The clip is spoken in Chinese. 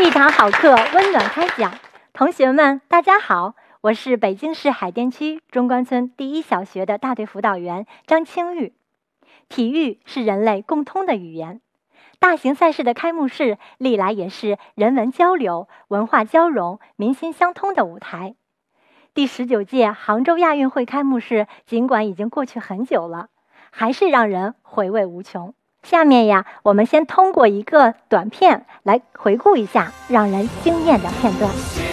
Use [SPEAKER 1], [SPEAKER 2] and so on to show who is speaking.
[SPEAKER 1] 一堂好课温暖开讲，同学们大家好，我是北京市海淀区中关村第一小学的大队辅导员张清玉。体育是人类共通的语言，大型赛事的开幕式历来也是人文交流、文化交融、民心相通的舞台。第19届杭州亚运会开幕式尽管已经过去很久了，还是让人回味无穷。下面呀，我们先通过一个短片来回顾一下让人惊艳的片段。